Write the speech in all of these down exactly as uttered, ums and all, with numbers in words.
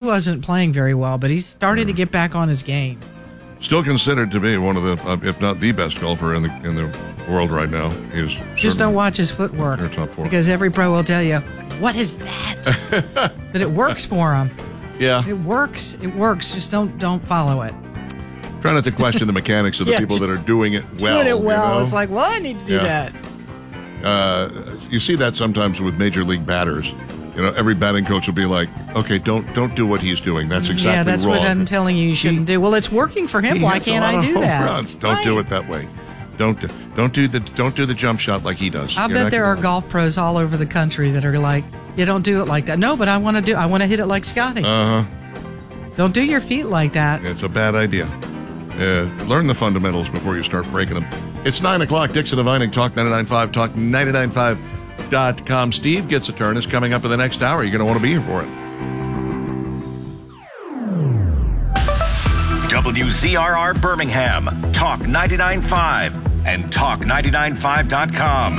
wasn't playing very well, but he's starting to get back on his game. Still considered to be one of the, uh, if not the best golfer in the in the world right now. He's just don't watch his footwork, top four. Because every pro will tell you, what is that? But it works for him. Yeah, it works. It works. Just don't don't follow it. Try not to question the mechanics of the yeah, people that are doing it well. Doing it well. You know? It's like, well, I need to do yeah. that. Uh, you see that sometimes with major league batters. You know, every batting coach will be like, "Okay, don't don't do what he's doing. That's exactly wrong." Yeah, that's wrong. what I'm telling you. You shouldn't he, do. Well, it's working for him. Why can't I do that? Runs. Don't right. do it that way. Don't do, don't do the don't do the jump shot like he does. I You're bet there are gonna... golf pros all over the country that are like, "You don't do it like that." No, but I want to do. I want to hit it like Scotty. Uh huh. Don't do your feet like that. It's a bad idea. Uh, learn the fundamentals before you start breaking them. It's nine o'clock. Dixon and Vining, Talk ninety-nine point five, Talk ninety-nine point five dot com. Steve Gets a Turn is coming up in the next hour. You're going to want to be here for it. W Z R R Birmingham, Talk ninety-nine point five, and Talk ninety-nine point five dot com.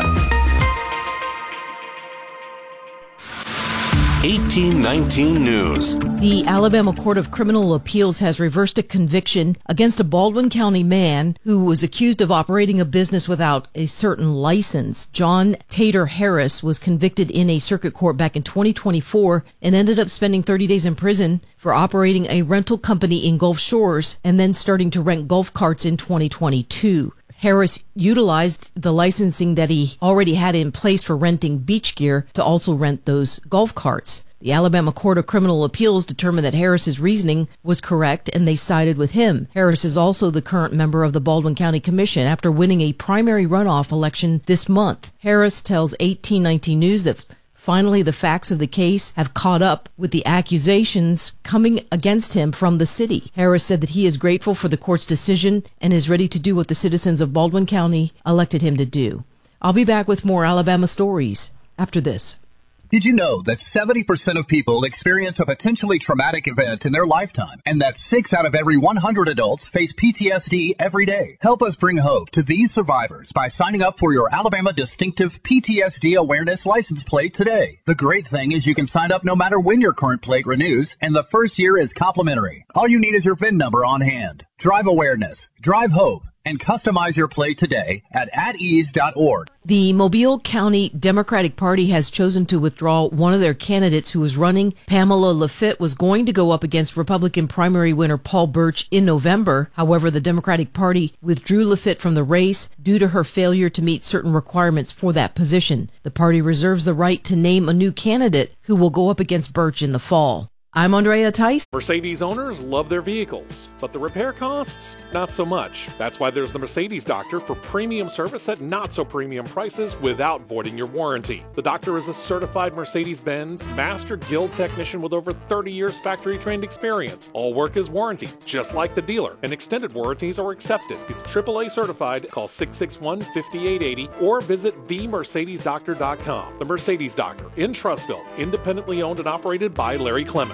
eighteen nineteen News. The Alabama Court of Criminal Appeals has reversed a conviction against a Baldwin County man who was accused of operating a business without a certain license. John Tater Harris was convicted in a circuit court back in twenty twenty-four and ended up spending thirty days in prison for operating a rental company in Gulf Shores and then starting to rent golf carts in twenty twenty-two. Harris utilized the licensing that he already had in place for renting beach gear to also rent those golf carts. The Alabama Court of Criminal Appeals determined that Harris's reasoning was correct and they sided with him. Harris is also the current member of the Baldwin County Commission after winning a primary runoff election this month. Harris tells eighteen nineteen News that finally the facts of the case have caught up with the accusations coming against him from the city. Harris said that he is grateful for the court's decision and is ready to do what the citizens of Baldwin County elected him to do. I'll be back with more Alabama stories after this. Did you know that seventy percent of people experience a potentially traumatic event in their lifetime, and that six out of every one hundred adults face P T S D every day? Help us bring hope to these survivors by signing up for your Alabama Distinctive P T S D Awareness license plate today. The great thing is you can sign up no matter when your current plate renews, and the first year is complimentary. All you need is your V I N number on hand. Drive awareness, drive hope, and customize your plate today at at ease dot org. The Mobile County Democratic Party has chosen to withdraw one of their candidates who was running. Pamela Lafitte was going to go up against Republican primary winner Paul Birch in November. However, the Democratic Party withdrew Lafitte from the race due to her failure to meet certain requirements for that position. The party reserves the right to name a new candidate who will go up against Birch in the fall. I'm Andrea Tice. Mercedes owners love their vehicles, but the repair costs, not so much. That's why there's the Mercedes Doctor for premium service at not so premium prices without voiding your warranty. The Doctor is a certified Mercedes-Benz Master Guild technician with over thirty years factory-trained experience. All work is warranted, just like the dealer, and extended warranties are accepted. He's triple A certified. Call six six one, five eight eight zero or visit the mercedes doctor dot com. The Mercedes Doctor in Trussville, independently owned and operated by Larry Clemens.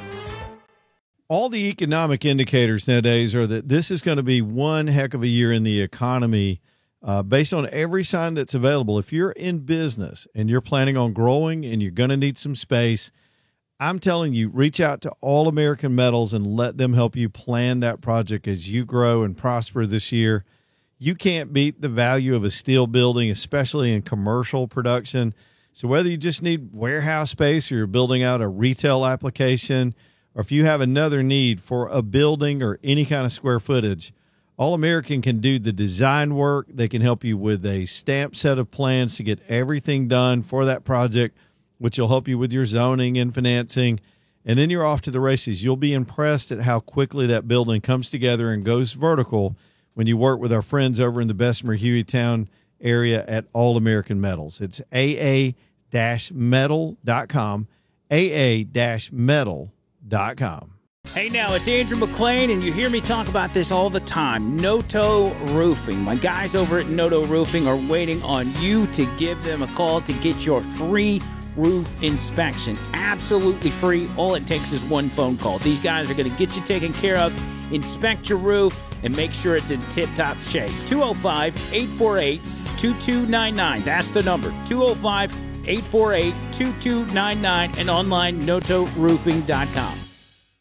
All the economic indicators nowadays are that this is going to be one heck of a year in the economy uh, based on every sign that's available. If you're in business and you're planning on growing and you're going to need some space, I'm telling you, reach out to All American Metals and let them help you plan that project as you grow and prosper this year. You can't beat the value of a steel building, especially in commercial production. So whether you just need warehouse space or you're building out a retail application, or if you have another need for a building or any kind of square footage, All American can do the design work. They can help you with a stamped set of plans to get everything done for that project, which will help you with your zoning and financing. And then you're off to the races. You'll be impressed at how quickly that building comes together and goes vertical when you work with our friends over in the Bessemer Hueytown area at All American Metals. It's A A metal dot com, A A metal dot com. Hey now, it's Andrew McClain, and you hear me talk about this all the time. Noto Roofing. My guys over at Noto Roofing are waiting on you to give them a call to get your free roof inspection. Absolutely free. All it takes is one phone call. These guys are going to get you taken care of, inspect your roof, and make sure it's in tip-top shape. two oh five, eight four eight, two two nine nine. That's the number. two oh five, eight four eight, two two nine nine and online noto roofing dot com.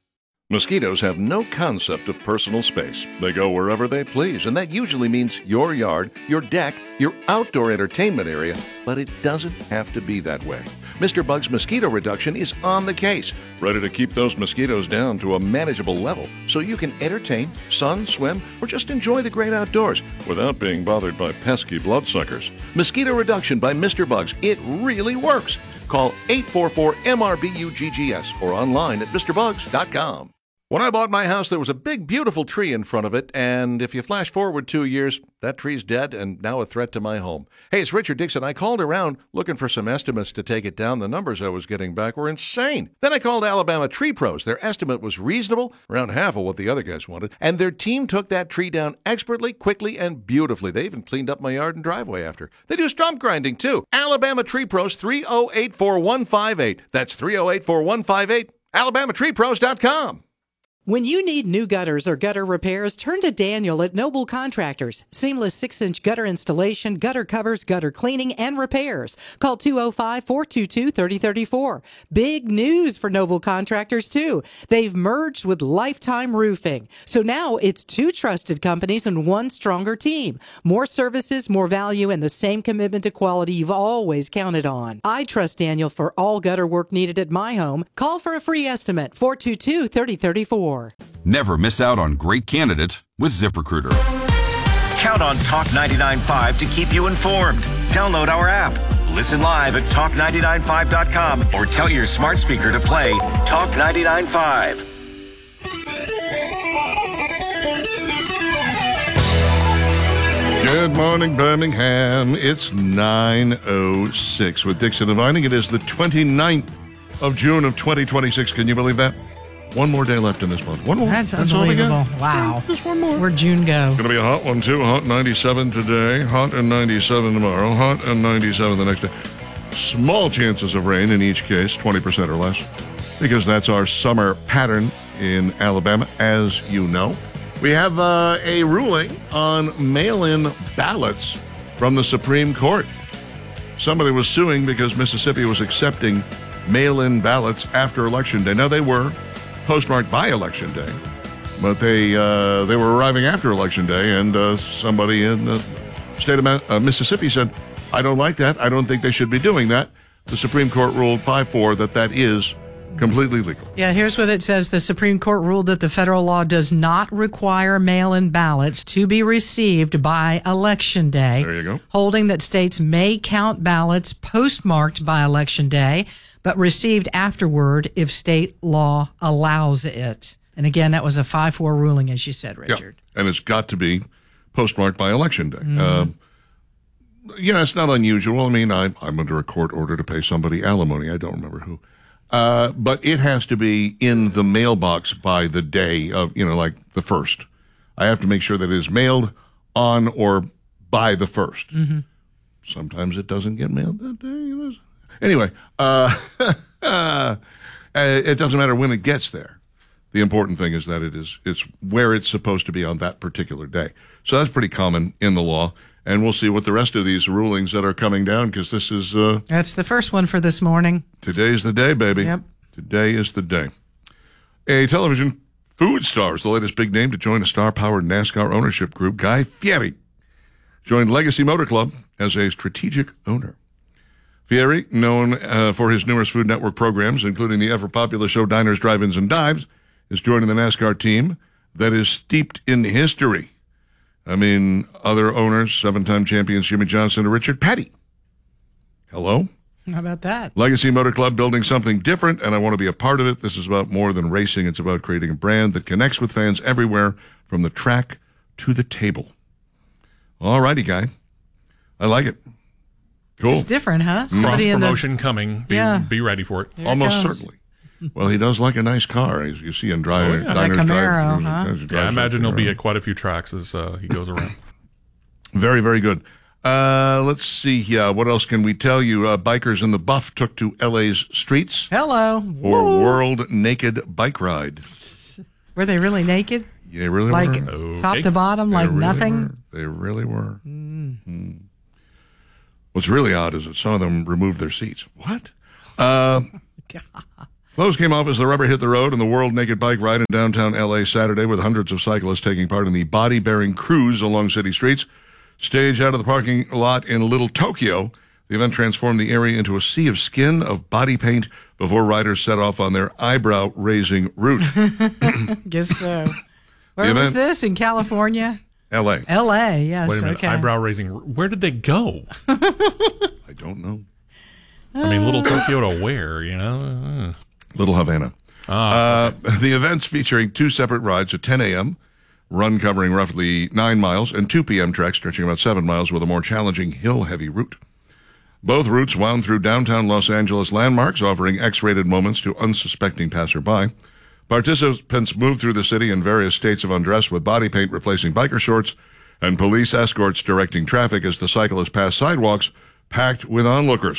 Mosquitoes have no concept of personal space. They go wherever they please, and that usually means your yard, your deck, your outdoor entertainment area, but it doesn't have to be that way. Mister Bug's Mosquito Reduction is on the case, ready to keep those mosquitoes down to a manageable level so you can entertain, sun, swim, or just enjoy the great outdoors without being bothered by pesky bloodsuckers. Mosquito Reduction by Mister Bugs. It really works. Call eight four four M R B U G G S or online at Mr Bugs dot com. When I bought my house, there was a big, beautiful tree in front of it, and if you flash forward two years, that tree's dead and now a threat to my home. Hey, it's Richard Dixon. I called around looking for some estimates to take it down. The numbers I was getting back were insane. Then I called Alabama Tree Pros. Their estimate was reasonable, around half of what the other guys wanted, and their team took that tree down expertly, quickly, and beautifully. They even cleaned up my yard and driveway after. They do stump grinding, too. Alabama Tree Pros, three oh eight, four one five eight. That's three oh eight, four one five eight, Alabama Tree Pros dot com. When you need new gutters or gutter repairs, turn to Daniel at Noble Contractors. Seamless six-inch gutter installation, gutter covers, gutter cleaning, and repairs. Call two oh five, four two two, three oh three four. Big news for Noble Contractors, too. They've merged with Lifetime Roofing. So now it's two trusted companies and one stronger team. More services, more value, and the same commitment to quality you've always counted on. I trust Daniel for all gutter work needed at my home. Call for a free estimate, four two two, three oh three four. Never miss out on great candidates with ZipRecruiter. Count on Talk ninety-nine point five to keep you informed. Download our app. Listen live at talk nine nine five dot com or tell your smart speaker to play Talk ninety-nine point five. Good morning, Birmingham. It's nine oh six with Dixon and Vining. It is the twenty-ninth of June of twenty twenty-six. Can you believe that? One more day left in this month. One more. That's, That's unbelievable. Wow. Just one more. Where'd June go? It's going to be a hot one, too. Hot ninety-seven today. Hot and ninety-seven tomorrow. Hot and ninety-seven the next day. Small chances of rain in each case, twenty percent or less, because that's our summer pattern in Alabama, as you know. We have uh, a ruling on mail-in ballots from the Supreme Court. Somebody was suing because Mississippi was accepting mail-in ballots after Election Day. Now, they were postmarked by Election Day, but they uh, they were arriving after Election Day, and uh, somebody in the state of Ma- uh, Mississippi said, I don't like that. I don't think they should be doing that. The Supreme Court ruled five four that that is completely legal. Yeah, here's what it says. The Supreme Court ruled that the federal law does not require mail-in ballots to be received by Election Day. There you go. Holding that states may count ballots postmarked by Election Day, but received afterward if state law allows it. And again, that was a five four ruling, as you said, Richard. Yeah, and it's got to be postmarked by Election Day. Mm. Uh, you know, it's not unusual. I mean, I, I'm under a court order to pay somebody alimony. I don't remember who. Uh, but it has to be in the mailbox by the day of, you know, like the first. I have to make sure that it is mailed on or by the first. Mm-hmm. Sometimes it doesn't get mailed that day. Anyway, uh, it doesn't matter when it gets there. The important thing is that it is it's where it's supposed to be on that particular day. So that's pretty common in the law. And we'll see what the rest of these rulings that are coming down, because this is... Uh, That's the first one for this morning. Today's the day, baby. Yep. Today is the day. A television food star is the latest big name to join a star-powered NASCAR ownership group. Guy Fieri joined Legacy Motor Club as a strategic owner. Fieri, known uh, for his numerous Food Network programs, including the ever-popular show Diners, Drive-Ins, and Dives, is joining the NASCAR team that is steeped in history. I mean, other owners, seven-time champions Jimmy Johnson and Richard Petty. Hello? How about that? Legacy Motor Club building something different, and I want to be a part of it. This is about more than racing. It's about creating a brand that connects with fans everywhere, from the track to the table. All righty, Guy. I like it. Cool. It's different, huh? Cross promotion the... coming. Be, yeah. be ready for it. Here Almost it certainly. Well, he does like a nice car, as you see in driving. Oh, yeah. Diners, Camaro, drive, huh? Yeah, I imagine he'll be at quite a few tracks as uh, he goes around. Very, very good. Uh, let's see here. What else can we tell you? Uh, bikers in the Buff took to L A's streets Hello. for Woo. World Naked Bike Ride. Were they really naked? Yeah, they really like, were. Okay. Top to bottom, They like really nothing? were. They really were. Mm. Mm. What's really odd is that some of them removed their seats. What? Uh, Clothes came off as the rubber hit the road in the World Naked Bike Ride in downtown L A Saturday, with hundreds of cyclists taking part in the body-bearing cruise along city streets. Staged out of the parking lot in Little Tokyo, the event transformed the area into a sea of skin of body paint before riders set off on their eyebrow-raising route. Guess so. Where The was event- this? In California? L A. L A, yes. Wait a minute. Okay. Eyebrow raising. Where did they go? I don't know. I mean, Little Tokyo to where, you know? Little Havana. Ah, Uh, the event's featuring two separate rides at ten a.m., run covering roughly nine miles, and two p.m. trek stretching about seven miles with a more challenging hill-heavy route. Both routes wound through downtown Los Angeles landmarks, offering X-rated moments to unsuspecting passerby. Participants moved through the city in various states of undress, with body paint replacing biker shorts and police escorts directing traffic as the cyclists passed sidewalks packed with onlookers.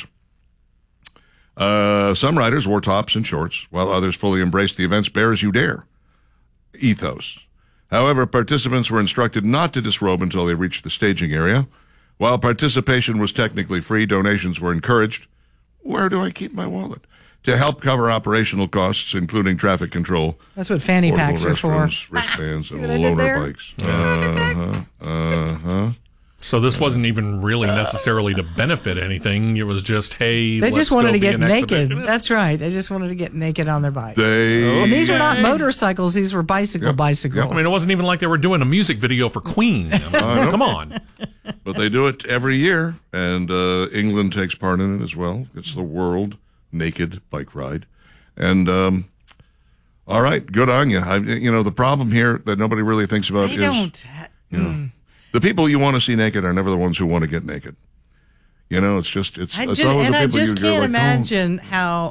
Uh, some riders wore tops and shorts, while others fully embraced the event's Bear As You Dare ethos. However, participants were instructed not to disrobe until they reached the staging area. While participation was technically free, donations were encouraged. Where do I keep my wallet? To help cover operational costs, including traffic control. That's what fanny portable packs are for. restrooms, wristbands, what I and did loaner there? bikes. Uh-huh, uh-huh. So this wasn't even really necessarily to benefit anything. It was just, hey, They let's just wanted go to be get an naked. exhibitionist. That's right. They just wanted to get naked on their bikes. They, And these were not motorcycles. These were bicycle Yep. bicycles. I mean, it wasn't even like they were doing a music video for Queen. I mean, I know. come on. But they do it every year, and uh, England takes part in it as well. It's the World Naked Bike Ride. And, um, all right, good on you. I, you know, the problem here that nobody really thinks about They is don't. you know, the people you want to see naked are never the ones who want to get naked. You know, it's just, it's, I it's just, always and the I people just you go can't like, imagine how.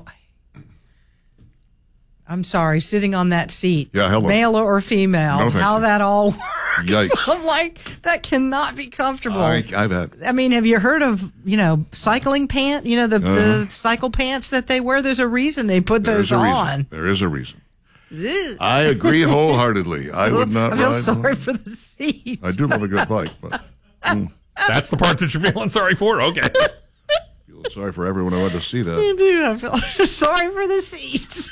I'm sorry, sitting on that seat, Yeah, hello. male or female, No, thank how you. that all works. Yikes. I'm like, that cannot be comfortable. Oh, I, I bet. I mean, have you heard of, you know, cycling pant? You know, the, Uh-huh. the cycle pants that they wear? There's a reason they put There's those a reason. on. There is a reason. Ugh. I agree wholeheartedly. I would not I feel ride sorry one. for the seat. I do love a good bike, but mm, That's the part that you're feeling sorry for? Okay. feel sorry for everyone who had to see that. I do. I feel sorry for the seats.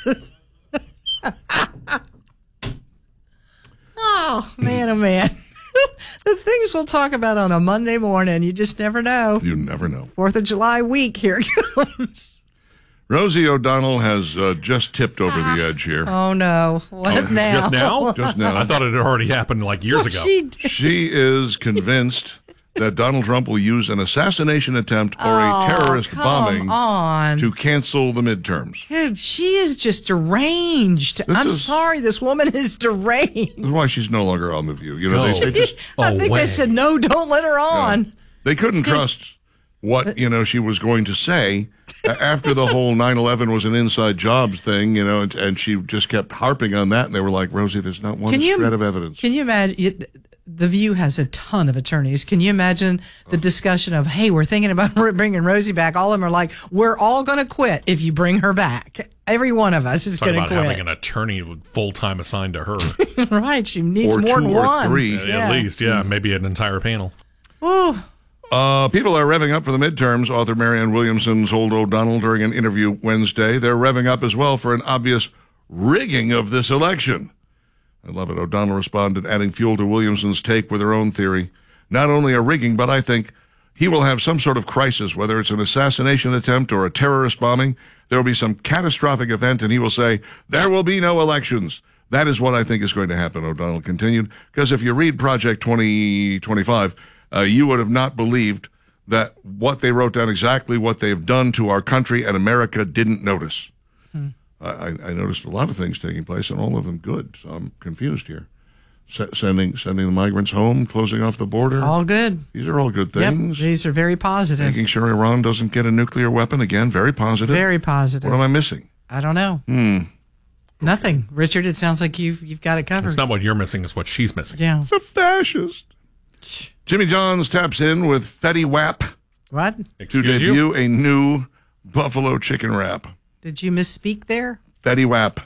Oh, man, oh, man. The things we'll talk about on a Monday morning, you just never know. You never know. Fourth of July week, here it comes. Rosie O'Donnell has uh, just tipped over the edge here. Oh, no. What now? Just now? Just now. I thought it had already happened like years What's ago. she do? She is convinced that Donald Trump will use an assassination attempt or a Oh, terrorist come bombing on. to cancel the midterms. Dude, she is just deranged. This I'm is- sorry, this woman is deranged. This is why she's no longer on The View. You know, they, they just I think away. they said, no, don't let her on. they couldn't trust what you know she was going to say A- after the whole nine eleven was an inside jobs thing. You know, and, and she just kept harping on that, and they were like, "Rosie, there's not one Can you- shred of evidence." Can you imagine? you- The View has a ton of attorneys. Can you imagine the discussion of, hey, we're thinking about bringing Rosie back? All of them are like, we're all going to quit if you bring her back. Every one of us is Talk going to about having quit. an attorney full time assigned to her. Right. She needs Or more two than or one. three. Yeah. At least, yeah. Maybe an entire panel. Ooh. Uh, people are revving up for the midterms. Author Marianne Williamson told O'Donnell during an interview Wednesday. They're revving up as well for an obvious rigging of this election. I love it. O'Donnell responded, adding fuel to Williamson's take with her own theory. Not only a rigging, but I think he will have some sort of crisis, whether it's an assassination attempt or a terrorist bombing. There will be some catastrophic event, and he will say, there will be no elections. That is what I think is going to happen, O'Donnell continued. Because if you read Project twenty twenty-five, uh, you would have not believed that what they wrote down, exactly what they've done to our country and America, didn't notice. Hmm. I, I noticed a lot of things taking place, and all of them good. So I'm confused here. S- sending sending the migrants home, closing off the border. All good. These are all good Yep. things. These are very positive. Making sure Iran doesn't get a nuclear weapon again. Very positive. Very positive. What am I missing? I don't know. Hmm. Nothing. Richard, it sounds like you've, you've got it covered. It's not what you're missing, it's what she's missing. Yeah. It's a fascist. Jimmy John's taps in with Fetty Wap What? to Excuse debut you? a new buffalo chicken wrap. Did you misspeak there? Fetty Wap.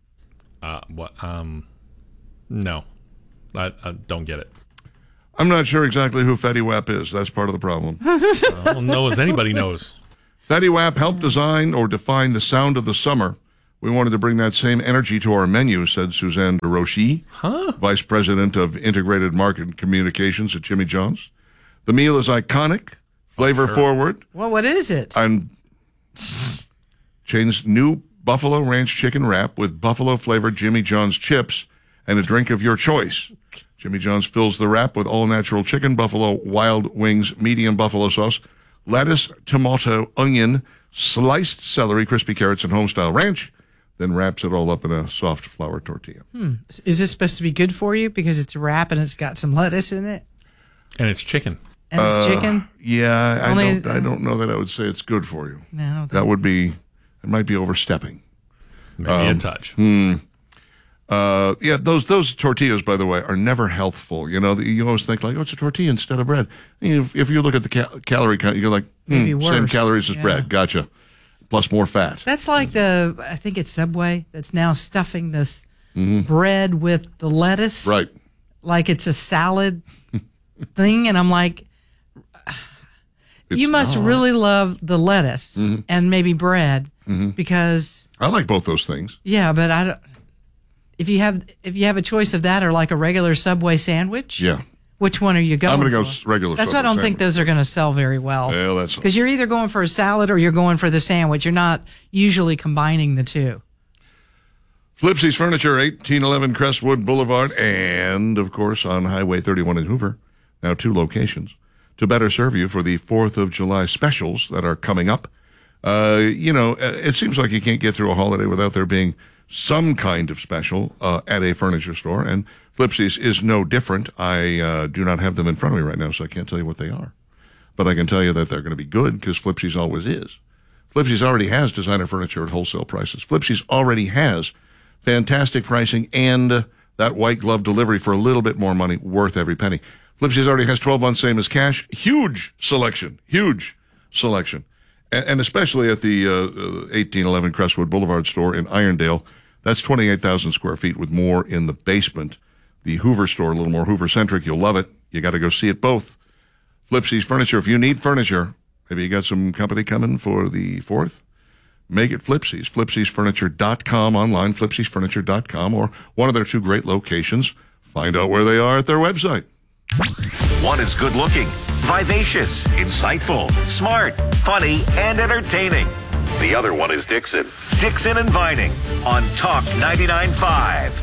Uh, what? Um, no. I, I don't get it. I'm not sure exactly who Fetty Wap is. That's part of the problem. I don't know as anybody knows. Fetty Wap helped design or define the sound of the summer We wanted to bring that same energy to our menu, said Suzanne DeRoche, huh? Vice President of Integrated Market Communications at Jimmy John's. The meal is iconic, flavor sure. forward. Well, what is it? And chain's new Buffalo Ranch chicken wrap with buffalo-flavored Jimmy John's chips and a drink of your choice. Jimmy John's fills the wrap with all-natural chicken, buffalo wild wings, medium buffalo sauce, lettuce, tomato, onion, sliced celery, crispy carrots, and home-style ranch, then wraps it all up in a soft flour tortilla. Hmm. Is this supposed to be good for you because it's a wrap and it's got some lettuce in it? And it's chicken. And it's uh, chicken? Yeah, I Only, don't, I don't know that I would say it's good for you. No, that would be, it might be overstepping. Maybe um, a touch. Hmm. Uh, yeah, those those tortillas, by the way, are never healthful. You know, you always think like, oh, it's a tortilla instead of bread. If, if you look at the cal- calorie count, you're like, hmm, Maybe worse. same calories as Yeah. bread. Gotcha. Plus more fat. That's like the, I think it's Subway that's now stuffing this Mhm. bread with the lettuce. Right. Like it's a salad thing. And I'm like, you must not. really love the lettuce Mhm. and maybe bread Mhm. because, I like both those things. yeah, but I don't, if you have, if you have a choice of that or like a regular Subway sandwich, Yeah. which one are you going I'm going to go for? s- regular That's why I Subway don't think sandwich. those are going to sell very well. Well, that's Because you're either going for a salad or you're going for the sandwich. You're not usually combining the two. Flipsy's Furniture, eighteen eleven Crestwood Boulevard, and, of course, on Highway thirty-one in Hoover. Now two locations. To better serve you for the fourth of July specials that are coming up. Uh, you know, it seems like you can't get through a holiday without there being some kind of special uh, at a furniture store, and Flipsy's is no different. I uh, do not have them in front of me right now, so I can't tell you what they are. But I can tell you that they're going to be good because Flipsy's always is. Flipsy's already has designer furniture at wholesale prices. Flipsy's already has fantastic pricing and uh, that white glove delivery for a little bit more money, worth every penny. Flipsy's already has twelve months same as cash. Huge selection. Huge selection. And, and especially at the uh, eighteen eleven Crestwood Boulevard store in Irondale. That's twenty-eight thousand square feet with more in the basement. The Hoover store, a little more Hoover-centric. You'll love it. You got to go see it both. Flipsy's Furniture. If you need furniture, maybe you got some company coming for the fourth, make it Flipsy's. Flipsys Furniture dot com online, Flipsys Furniture dot com, or one of their two great locations. Find out where they are at their website. One is good looking, vivacious, insightful, smart, funny, and entertaining. The other one is Dixon. Dixon and Vining on Talk ninety-nine point five.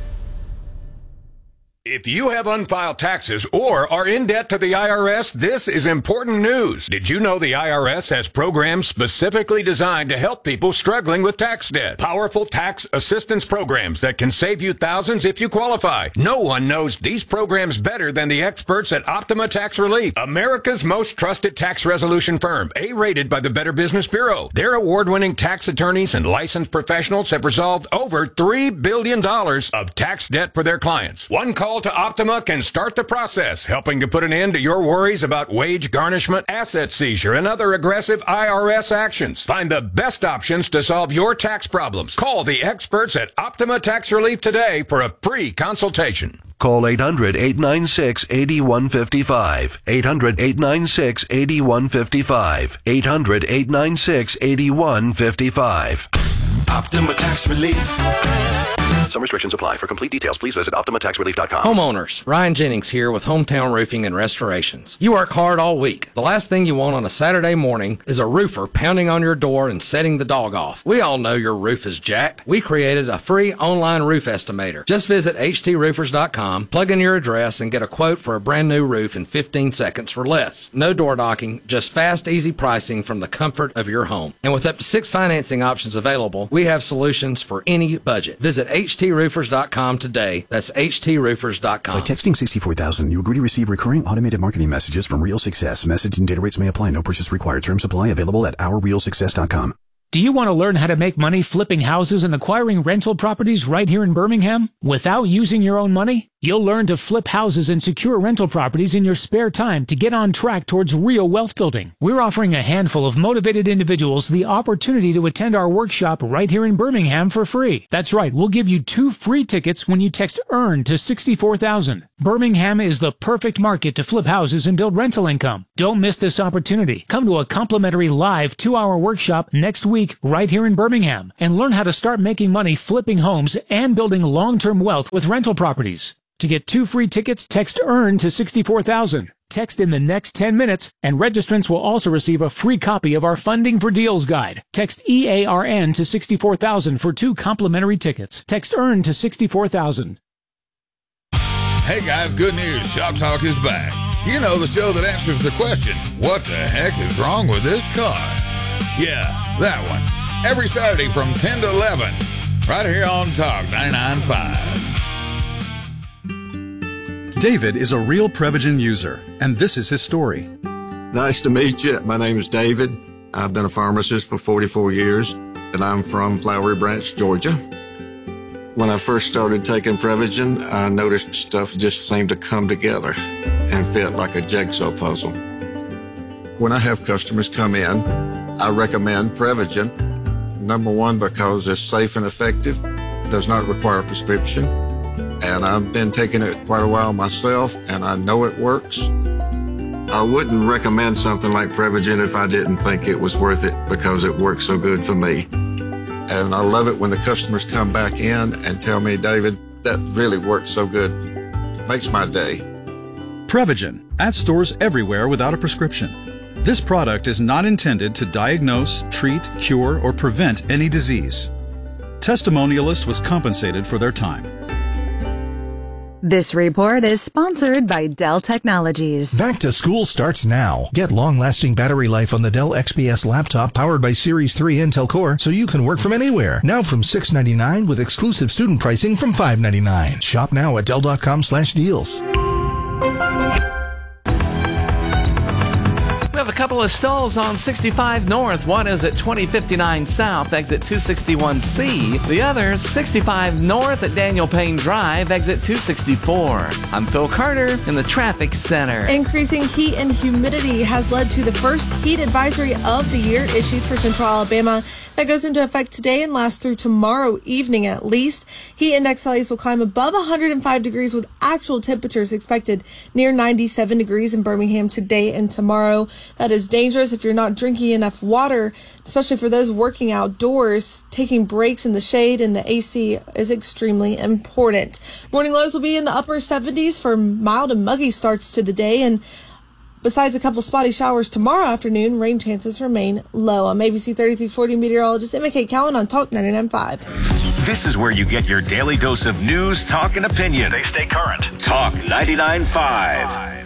If you have unfiled taxes or are in debt to the I R S, this is important news. Did you know the I R S has programs specifically designed to help people struggling with tax debt? Powerful tax assistance programs that can save you thousands if you qualify. No one knows these programs better than the experts at Optima Tax Relief, America's most trusted tax resolution firm, A-rated by the Better Business Bureau. Their award-winning tax attorneys and licensed professionals have resolved over three billion dollars of tax debt for their clients. One call to Optima can start the process, helping to put an end to your worries about wage garnishment, asset seizure, and other aggressive I R S actions. Find the best options to solve your tax problems. Call the experts at Optima Tax Relief today for a free consultation. Call eight hundred, eight nine six, eight one five five. eight hundred, eight nine six, eight one five five. eight hundred, eight nine six, eight one five five. Optima Tax Relief. Some restrictions apply. For complete details, please visit Optima Tax Relief dot com. Homeowners, Ryan Jennings here with Hometown Roofing and Restorations. You work hard all week. The last thing you want on a Saturday morning is a roofer pounding on your door and setting the dog off. We all know your roof is jacked. We created a free online roof estimator. Just visit H T roofers dot com, plug in your address, and get a quote for a brand new roof in fifteen seconds or less. No door knocking, just fast, easy pricing from the comfort of your home. And with up to six financing options available, we have solutions for any budget. Visit H T roofers dot com today. That's H T roofers dot com. By texting sixty-four thousand, you agree to receive recurring automated marketing messages from Real Success. Message and data rates may apply. No purchase required. Terms apply. Available at our real success dot com. Do you want to learn how to make money flipping houses and acquiring rental properties right here in Birmingham without using your own money? You'll learn to flip houses and secure rental properties in your spare time to get on track towards real wealth building. We're offering a handful of motivated individuals the opportunity to attend our workshop right here in Birmingham for free. That's right, we'll give you two free tickets when you text EARN to sixty-four thousand. Birmingham is the perfect market to flip houses and build rental income. Don't miss this opportunity. Come to a complimentary live two-hour workshop next week week right here in Birmingham and learn how to start making money flipping homes and building long-term wealth with rental properties. To get two free tickets, text EARN to sixty-four thousand. Text in the next ten minutes, and registrants will also receive a free copy of our Funding for Deals guide. Text E A R N to sixty-four thousand for two complimentary tickets. Text EARN to sixty-four thousand. Hey guys, good news. Shop Talk is back. You know, the show that answers the question, what the heck is wrong with this car? Yeah, that one. Every Saturday from ten to eleven, right here on Talk ninety-nine point five. David is a real Prevagen user, and this is his story. Nice to meet you. My name is David. I've been a pharmacist for forty-four years, and I'm from Flowery Branch, Georgia. When I first started taking Prevagen, I noticed stuff just seemed to come together and fit like a jigsaw puzzle. When I have customers come in, I recommend Prevagen. Number one, because it's safe and effective, does not require a prescription. And I've been taking it quite a while myself, and I know it works. I wouldn't recommend something like Prevagen if I didn't think it was worth it because it works so good for me. And I love it when the customers come back in and tell me, David, that really worked so good. Makes my day. Prevagen, at stores everywhere without a prescription. This product is not intended to diagnose, treat, cure, or prevent any disease. Testimonialist was compensated for their time. This report is sponsored by Dell Technologies. Back to school starts now. Get long-lasting battery life on the Dell X P S laptop powered by Series three Intel Core so you can work from anywhere. Now from six ninety-nine with exclusive student pricing from five ninety-nine. Shop now at Dell.com slash deals. We have a couple of stalls on sixty-five North. One is at twenty fifty-nine South, exit two sixty-one C. The other, sixty-five North at Daniel Payne Drive, exit two sixty-four. I'm Phil Carter in the Traffic Center. Increasing heat and humidity has led to the first heat advisory of the year issued for Central Alabama. That goes into effect today and lasts through tomorrow evening at least. Heat index values will climb above one hundred five degrees with actual temperatures expected near ninety-seven degrees in Birmingham today and tomorrow. That is dangerous if you're not drinking enough water, especially for those working outdoors. Taking breaks in the shade and the A C is extremely important. Morning lows will be in the upper seventies for mild and muggy starts to the day, and besides a couple spotty showers tomorrow afternoon, rain chances remain low. I'm A B C thirty-three forty meteorologist Emma Kate Cowan on Talk ninety-nine point five. This is where you get your daily dose of news, talk, and opinion. They stay current. Talk ninety-nine point five.